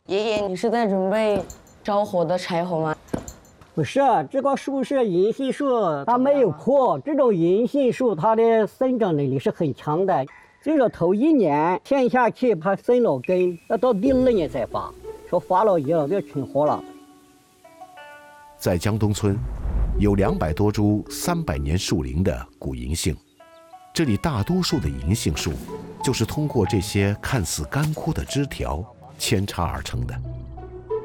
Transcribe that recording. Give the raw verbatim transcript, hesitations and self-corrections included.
爷爷，你是在准备着火的柴火吗？ 不是，这个树是银杏树，它没有棵。这种银杏树它的生长能力是很强的。这个头一年天下去，它生了根，要到第二年才发。说发了以后就成活了。 在江东村，有两百多株三百年树龄的古银杏，这里大多数的银杏树，就是通过这些看似干枯的枝条扦插而成的。